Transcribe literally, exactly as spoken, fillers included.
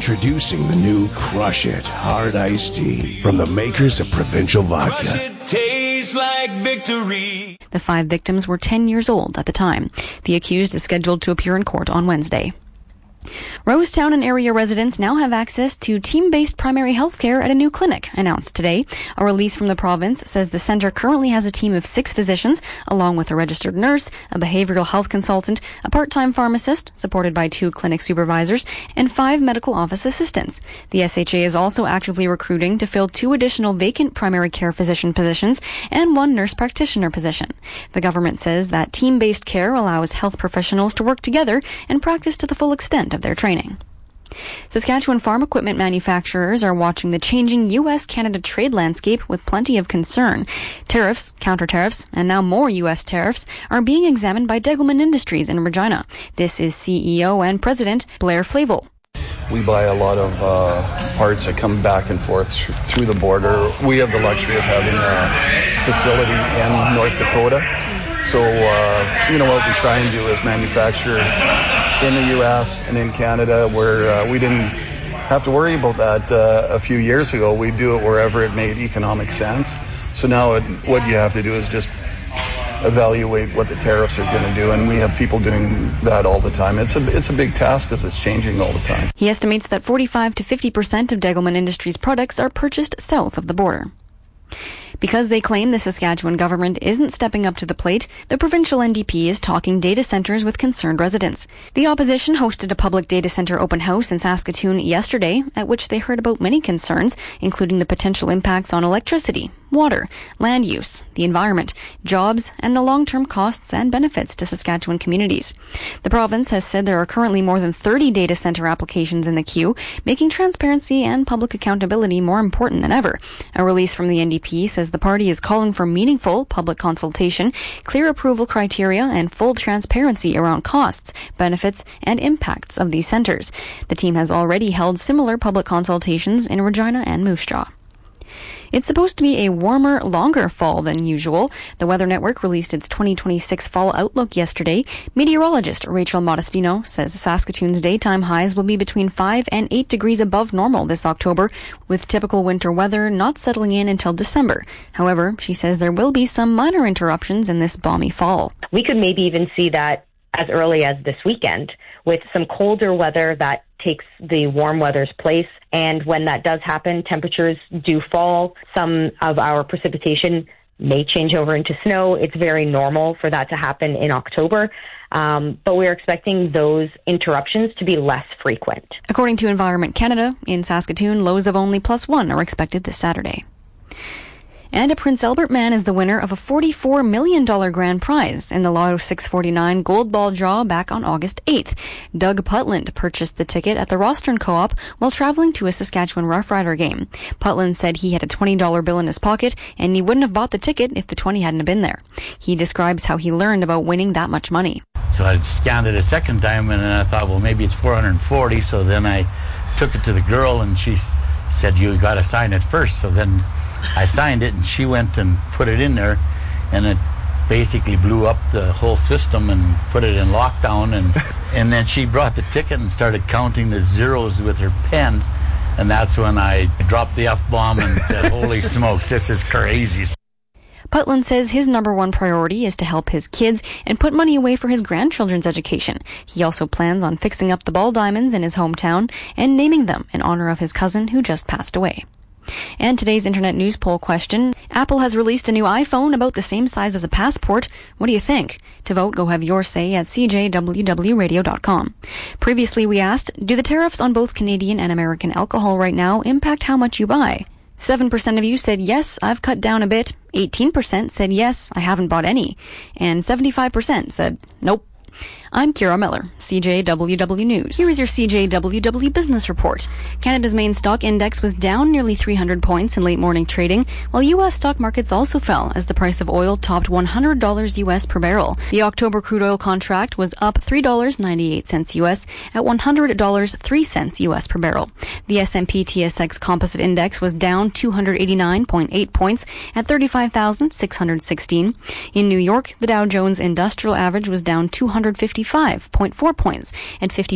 Introducing the new Crush It Hard Iced Tea from the makers of Provincial Vodka. Crush it, tastes like victory. The five victims were ten years old at the time. The accused is scheduled to appear in court on Wednesday. Rosetown and area residents now have access to team-based primary health care at a new clinic, announced today. A release from the province says the centre currently has a team of six physicians, along with a registered nurse, a behavioral health consultant, a part-time pharmacist, supported by two clinic supervisors, and five medical office assistants. The S H A is also actively recruiting to fill two additional vacant primary care physician positions and one nurse practitioner position. The government says that team-based care allows health professionals to work together and practice to the full extent of their training. Saskatchewan farm equipment manufacturers are watching the changing U S Canada trade landscape with plenty of concern. Tariffs, counter-tariffs, and now more U S tariffs are being examined by Degelman Industries in Regina. This is C E O and President Blair Flavel. We buy a lot of uh, parts that come back and forth through the border. We have the luxury of having a facility in North Dakota. So, uh, you know, what we try and do is manufacture in the U S and in Canada, where uh, we didn't have to worry about that uh, a few years ago. We do it wherever it made economic sense. So now it, what you have to do is just evaluate what the tariffs are going to do, and we have people doing that all the time. It's a it's a big task because it's changing all the time. He estimates that forty-five to fifty percent of Degelman Industries products are purchased south of the border. Because they claim the Saskatchewan government isn't stepping up to the plate, the provincial N D P is talking data centres with concerned residents. The opposition hosted a public data centre open house in Saskatoon yesterday, at which they heard about many concerns, including the potential impacts on electricity, water, land use, the environment, jobs, and the long-term costs and benefits to Saskatchewan communities. The province has said there are currently more than thirty data centre applications in the queue, making transparency and public accountability more important than ever. A release from the N D P says the party is calling for meaningful public consultation, clear approval criteria, and full transparency around costs, benefits, and impacts of these centres. The team has already held similar public consultations in Regina and Moose Jaw. It's supposed to be a warmer, longer fall than usual. The Weather Network released its twenty twenty-six fall outlook yesterday. Meteorologist Rachel Modestino says Saskatoon's daytime highs will be between five and eight degrees above normal this October, with typical winter weather not settling in until December. However, she says there will be some minor interruptions in this balmy fall. We could maybe even see that as early as this weekend, with some colder weather that takes the warm weather's place. And when that does happen, temperatures do fall. Some of our precipitation may change over into snow. It's very normal for that to happen in October. Um, but we're expecting those interruptions to be less frequent. According to Environment Canada, in Saskatoon, lows of only plus one are expected this Saturday. And a Prince Albert man is the winner of a forty-four million dollars grand prize in the Lotto six forty-nine Gold Ball draw back on August eighth. Doug Putland purchased the ticket at the Rostern Co-op while traveling to a Saskatchewan Rough Rider game. Putland said he had a twenty dollar bill in his pocket and he wouldn't have bought the ticket if the twenty hadn't been there. He describes how he learned about winning that much money. So I scanned it a second time and I thought, well, maybe it's four hundred forty. So then I took it to the girl and she said, you got to sign it first. So then I signed it and she went and put it in there, and it basically blew up the whole system and put it in lockdown. And and then she brought the ticket and started counting the zeros with her pen, and that's when I dropped the F-bomb and said, holy smokes, this is crazy. Putland says his number one priority is to help his kids and put money away for his grandchildren's education. He also plans on fixing up the ball diamonds in his hometown and naming them in honor of his cousin who just passed away. And today's Internet News poll question: Apple has released a new iPhone about the same size as a passport. What do you think? To vote, go have your say at c j w w radio dot com. Previously, we asked, do the tariffs on both Canadian and American alcohol right now impact how much you buy? seven percent of you said yes, I've cut down a bit. eighteen percent said yes, I haven't bought any. And seventy-five percent said nope. I'm Kira Miller, C J W W News. Here is your C J W W Business Report. Canada's main stock index was down nearly three hundred points in late morning trading, while U S stock markets also fell as the price of oil topped one hundred dollars U S per barrel. The October crude oil contract was up three dollars and ninety-eight cents U S at one hundred dollars and three cents U S per barrel. The S and P T S X Composite Index was down two hundred eighty-nine point eight points at thirty-five thousand six hundred sixteen. In New York, the Dow Jones Industrial Average was down two hundred fifty-five point four points at fifty